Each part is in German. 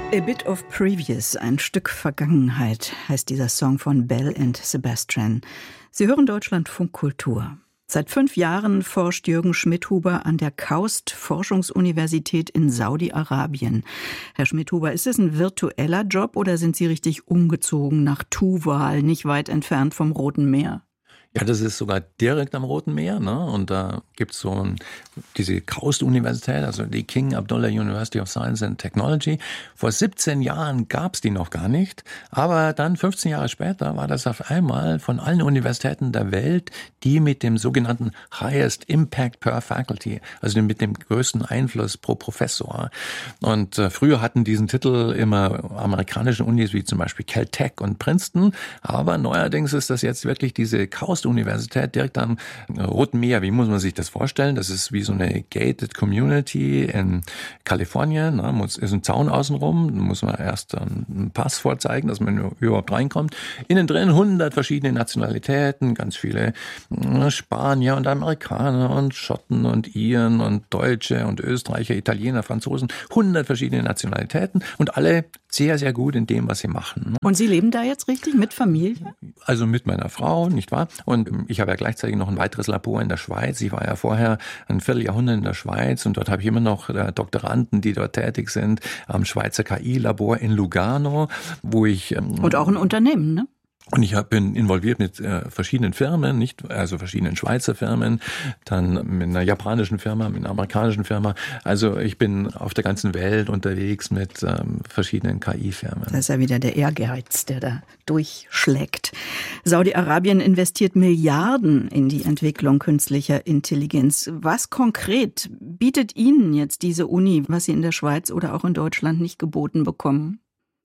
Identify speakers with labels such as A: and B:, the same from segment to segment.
A: A Bit of Previous, ein Stück Vergangenheit, heißt dieser Song von Belle and Sebastian. Sie hören Deutschlandfunk Kultur. Seit 5 Jahren forscht Jürgen Schmidhuber an der KAUST Forschungsuniversität in Saudi-Arabien. Herr Schmidhuber, ist es ein virtueller Job oder sind Sie richtig umgezogen nach Tuwal, nicht weit entfernt vom Roten Meer?
B: Ja, das ist sogar direkt am Roten Meer, ne? Und da gibt's diese KAUST-Universität, also die King Abdullah University of Science and Technology. Vor 17 Jahren gab's die noch gar nicht, aber dann 15 Jahre später war das auf einmal von allen Universitäten der Welt die mit dem sogenannten Highest Impact per Faculty, also mit dem größten Einfluss pro Professor. Und früher hatten diesen Titel immer amerikanische Unis wie zum Beispiel Caltech und Princeton, aber neuerdings ist das jetzt wirklich diese KAUST-Universität direkt am Roten Meer. Wie muss man sich das vorstellen? Das ist wie so eine gated Community in Kalifornien. Ne? Ist ein Zaun außenrum. Da muss man erst einen Pass vorzeigen, dass man überhaupt reinkommt. Innen drin 100 verschiedene Nationalitäten, ganz viele Spanier und Amerikaner und Schotten und Iren und Deutsche und Österreicher, Italiener, Franzosen. 100 verschiedene Nationalitäten und alle sehr, sehr gut in dem, was sie machen.
A: Und Sie leben da jetzt richtig mit Familie?
B: Also mit meiner Frau, nicht wahr? Und ich habe ja gleichzeitig noch ein weiteres Labor in der Schweiz. Ich war ja vorher ein Vierteljahrhundert in der Schweiz und dort habe ich immer noch Doktoranden, die dort tätig sind, am Schweizer KI-Labor in Lugano, wo ich...
A: Und auch ein Unternehmen, ne?
B: Und ich bin involviert mit verschiedenen Firmen, also verschiedenen Schweizer Firmen, dann mit einer japanischen Firma, mit einer amerikanischen Firma. Also ich bin auf der ganzen Welt unterwegs mit verschiedenen KI-Firmen.
A: Das ist ja wieder der Ehrgeiz, der da durchschlägt. Saudi-Arabien investiert Milliarden in die Entwicklung künstlicher Intelligenz. Was konkret bietet Ihnen jetzt diese Uni, was Sie in der Schweiz oder auch in Deutschland nicht geboten bekommen?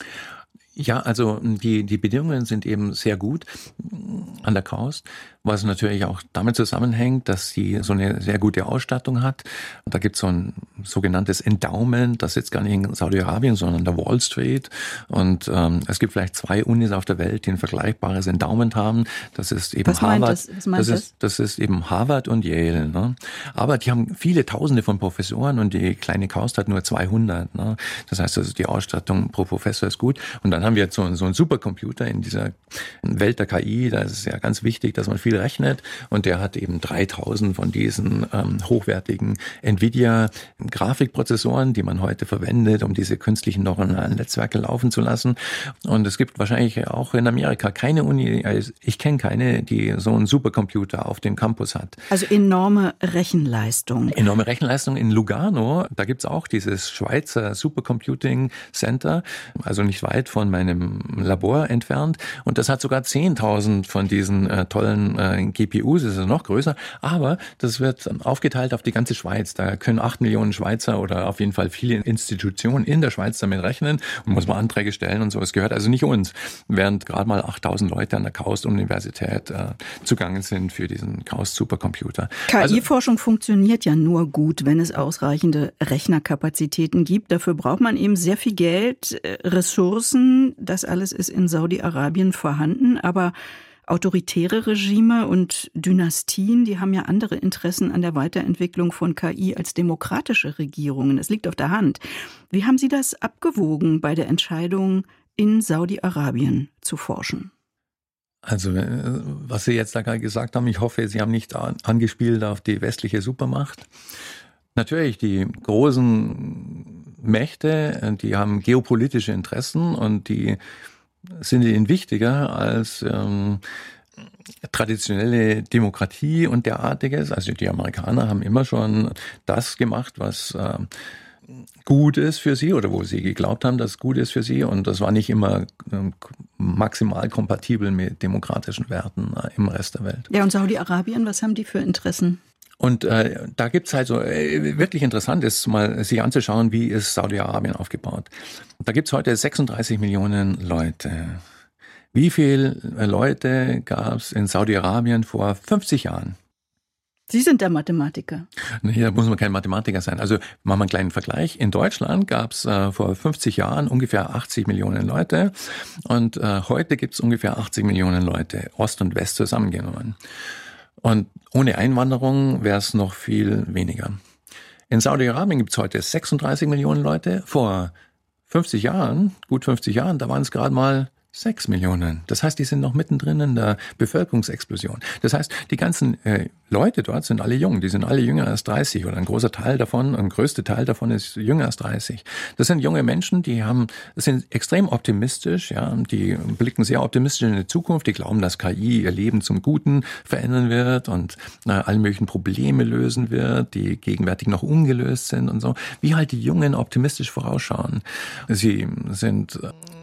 B: Ja, also die Bedingungen sind eben sehr gut an der KAUST, was natürlich auch damit zusammenhängt, dass sie so eine sehr gute Ausstattung hat. Da gibt es so ein sogenanntes Endowment, das sitzt gar nicht in Saudi-Arabien, sondern an der Wall Street. Und es gibt vielleicht 2 Unis auf der Welt, die ein vergleichbares Endowment haben. Das ist eben Harvard. Das ist eben Harvard und Yale. Ne? Aber die haben viele Tausende von Professoren und die kleine KAUST hat nur 200. Ne? Das heißt, also die Ausstattung pro Professor ist gut. Und dann haben wir jetzt so einen Supercomputer in dieser Welt der KI. Da ist es ja ganz wichtig, dass man viel rechnet. Und der hat eben 3000 von diesen hochwertigen NVIDIA-Grafikprozessoren, die man heute verwendet, um diese künstlichen neuronalen Netzwerke laufen zu lassen. Und es gibt wahrscheinlich auch in Amerika keine Uni, ich kenne keine, die so einen Supercomputer auf dem Campus hat.
A: Also enorme Rechenleistung.
B: Enorme Rechenleistung. In Lugano, da gibt's auch dieses Schweizer Supercomputing Center, also nicht weit von meinem Labor entfernt. Und das hat sogar 10.000 von diesen tollen GPUs, das ist noch größer. Aber das wird aufgeteilt auf die ganze Schweiz. Da können 8 Millionen Schweizer oder auf jeden Fall viele Institutionen in der Schweiz damit rechnen und muss man Anträge stellen und so. Es gehört also nicht uns, während gerade mal 8.000 Leute an der KAUST-Universität zugange sind für diesen KAUST-Supercomputer.
A: KI-Forschung funktioniert ja nur gut, wenn es ausreichende Rechnerkapazitäten gibt. Dafür braucht man eben sehr viel Geld, Ressourcen. Das alles ist in Saudi-Arabien vorhanden, aber autoritäre Regime und Dynastien, die haben ja andere Interessen an der Weiterentwicklung von KI als demokratische Regierungen. Es liegt auf der Hand. Wie haben Sie das abgewogen bei der Entscheidung, in Saudi-Arabien zu forschen?
B: Also, was Sie jetzt da gerade gesagt haben, ich hoffe, Sie haben nicht angespielt auf die westliche Supermacht. Natürlich, die großen Mächte, die haben geopolitische Interessen und die sind ihnen wichtiger als traditionelle Demokratie und derartiges. Also die Amerikaner haben immer schon das gemacht, was gut ist für sie oder wo sie geglaubt haben, dass es gut ist für sie. Und das war nicht immer maximal kompatibel mit demokratischen Werten im Rest der Welt.
A: Ja, und Saudi-Arabien, was haben die für Interessen?
B: Und da gibt's halt so, wirklich interessant ist mal sich anzuschauen, wie ist Saudi-Arabien aufgebaut. Da gibt's heute 36 Millionen Leute. Wie viele Leute gab's in Saudi-Arabien vor 50 Jahren?
A: Sie sind der Mathematiker.
B: Nee, da muss man kein Mathematiker sein. Also machen wir einen kleinen Vergleich. In Deutschland gab's vor 50 Jahren ungefähr 80 Millionen Leute und heute gibt's ungefähr 80 Millionen Leute, Ost und West zusammengenommen. Und ohne Einwanderung wäre es noch viel weniger. In Saudi-Arabien gibt es heute 36 Millionen Leute. Vor 50 Jahren, gut 50 Jahren, da waren es gerade mal 6 Millionen. Das heißt, die sind noch mittendrin in der Bevölkerungsexplosion. Das heißt, die ganzen Leute dort sind alle jung. Die sind alle jünger als 30 oder ein großer Teil davon, ein größter Teil davon ist jünger als 30. Das sind junge Menschen, sind extrem optimistisch, ja, die blicken sehr optimistisch in die Zukunft. Die glauben, dass KI ihr Leben zum Guten verändern wird und alle möglichen Probleme lösen wird, die gegenwärtig noch ungelöst sind und so. Wie halt die Jungen optimistisch vorausschauen. Sie sind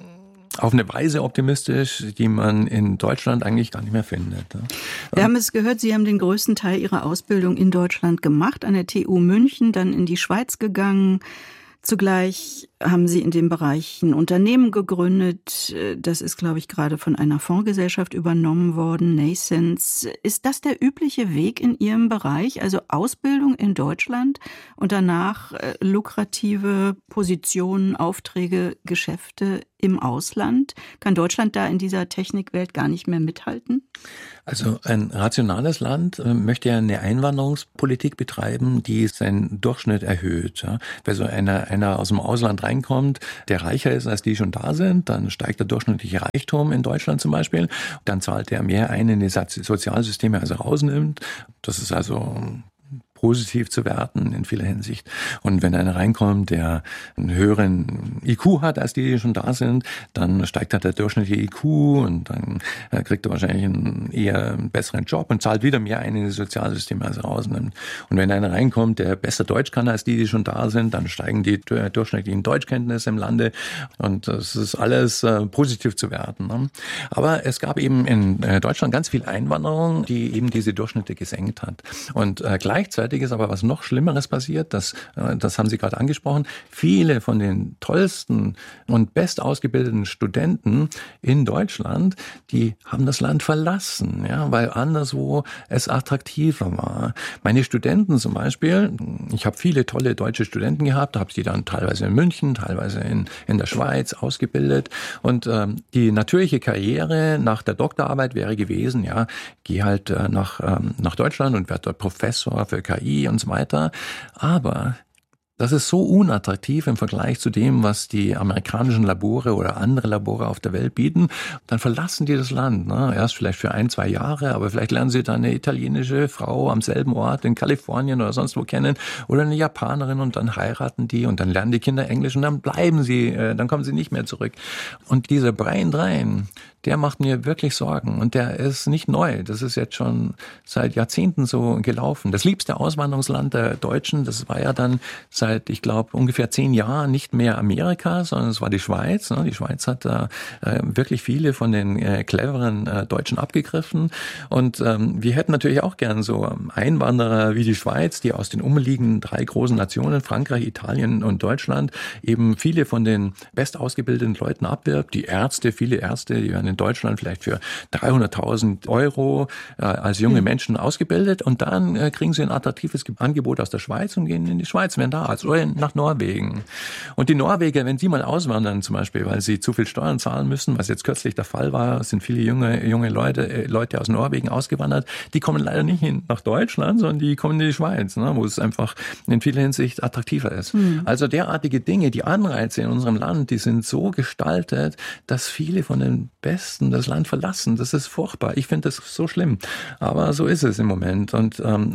B: auf eine Weise optimistisch, die man in Deutschland eigentlich gar nicht mehr findet.
A: Wir haben es gehört, Sie haben den größten Teil Ihrer Ausbildung in Deutschland gemacht, an der TU München, dann in die Schweiz gegangen. Zugleich haben Sie in dem Bereich ein Unternehmen gegründet. Das ist, glaube ich, gerade von einer Fondsgesellschaft übernommen worden, Nascens. Ist das der übliche Weg in Ihrem Bereich? Also Ausbildung in Deutschland und danach lukrative Positionen, Aufträge, Geschäfte im Ausland? Kann Deutschland da in dieser Technikwelt gar nicht mehr mithalten?
B: Also ein rationales Land möchte ja eine Einwanderungspolitik betreiben, die seinen Durchschnitt erhöht. Ja. Wenn so einer aus dem Ausland reinkommt, der reicher ist als die schon da sind, dann steigt der durchschnittliche Reichtum in Deutschland zum Beispiel. Dann zahlt er mehr ein in die Sozialsysteme, als er rausnimmt. Das ist also positiv zu werten in vieler Hinsicht. Und wenn einer reinkommt, der einen höheren IQ hat, als die schon da sind, dann steigt halt der durchschnittliche IQ und dann kriegt er wahrscheinlich einen besseren Job und zahlt wieder mehr ein in die Sozialsysteme, als er rausnimmt. Und wenn einer reinkommt, der besser Deutsch kann als die schon da sind, dann steigen die durchschnittlichen Deutschkenntnisse im Lande und das ist alles positiv zu werten. Ne? Aber es gab eben in Deutschland ganz viel Einwanderung, die eben diese Durchschnitte gesenkt hat. Und gleichzeitig ist aber was noch Schlimmeres passiert, das haben Sie gerade angesprochen. Viele von den tollsten und bestausgebildeten Studenten in Deutschland, die haben das Land verlassen, ja, weil anderswo es attraktiver war. Meine Studenten zum Beispiel, ich habe viele tolle deutsche Studenten gehabt, habe sie dann teilweise in München, teilweise in der Schweiz ausgebildet und die natürliche Karriere nach der Doktorarbeit wäre gewesen, ja, geh halt nach Deutschland und werd dort Professor für KI und so weiter. Aber das ist so unattraktiv im Vergleich zu dem, was die amerikanischen Labore oder andere Labore auf der Welt bieten. Dann verlassen die das Land. Ne? Erst vielleicht für 1-2 Jahre, aber vielleicht lernen sie dann eine italienische Frau am selben Ort in Kalifornien oder sonst wo kennen oder eine Japanerin und dann heiraten die und dann lernen die Kinder Englisch und dann bleiben sie, dann kommen sie nicht mehr zurück. Und dieser Brain-Drain, der macht mir wirklich Sorgen und der ist nicht neu. Das ist jetzt schon seit Jahrzehnten so gelaufen. Das liebste Auswanderungsland der Deutschen, das war ja dann seit, ich glaube, ungefähr 10 Jahren nicht mehr Amerika, sondern es war die Schweiz. Die Schweiz hat da wirklich viele von den cleveren Deutschen abgegriffen und wir hätten natürlich auch gern so Einwanderer wie die Schweiz, die aus den umliegenden 3 großen Nationen, Frankreich, Italien und Deutschland, eben viele von den bestausgebildeten Leuten abwirbt. Die Ärzte, viele Ärzte, die werden in Deutschland vielleicht für 300.000 € als junge Menschen ausgebildet und dann kriegen sie ein attraktives Angebot aus der Schweiz und gehen in die Schweiz, werden da oder nach Norwegen. Und die Norweger, wenn die mal auswandern zum Beispiel, weil sie zu viel Steuern zahlen müssen, was jetzt kürzlich der Fall war, es sind viele junge Leute aus Norwegen ausgewandert, die kommen leider nicht nach Deutschland, sondern die kommen in die Schweiz, wo es einfach in vieler Hinsicht attraktiver ist. Also derartige Dinge, die Anreize in unserem Land, die sind so gestaltet, dass viele von den Besten das Land verlassen. Das ist furchtbar. Ich finde das so schlimm. Aber so ist es im Moment. Und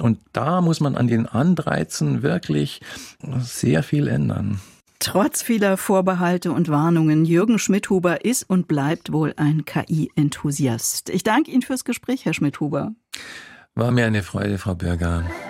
B: da muss man an den Anreizen wirklich sehr viel ändern.
A: Trotz vieler Vorbehalte und Warnungen, Jürgen Schmidhuber ist und bleibt wohl ein KI-Enthusiast. Ich danke Ihnen fürs Gespräch, Herr Schmidhuber.
B: War mir eine Freude, Frau Bürger.